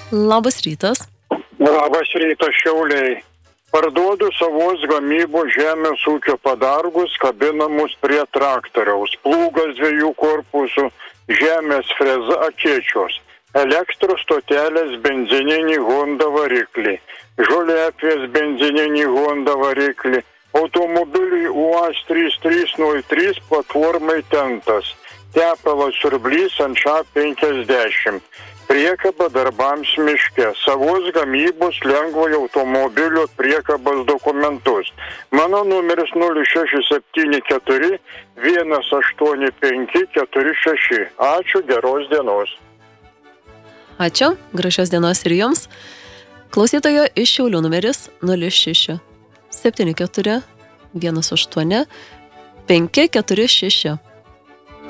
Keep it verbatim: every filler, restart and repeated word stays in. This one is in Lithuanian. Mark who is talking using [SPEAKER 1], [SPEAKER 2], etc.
[SPEAKER 1] Labas rytas.
[SPEAKER 2] Labas rytas, Šiauliai. Parduodu savos gamybos žemės ūkio padargus, kabinamus prie traktoriaus, plūgas dviejų korpusų, žemės freza akėčios, elektros stotelės benzininį Honda variklį, žoliapės benzininį Honda variklį, automobiliui U A Z trys trys nulis trys platformai tentas, tepalas siurblys ant š penkiasdešimt. Priekaba darbams miške, savos gamybos lengvojo automobilio priekabos dokumentus. Mano numeris nulis šeši septyni keturi vienas aštuoni penki keturi šeši. Ačiū, geros dienos.
[SPEAKER 1] Ačiū, gražios dienos ir jums. Klausytojo iš Šiaulių numeris nulis šeši septyni keturi vienas aštuoni penki keturi šeši.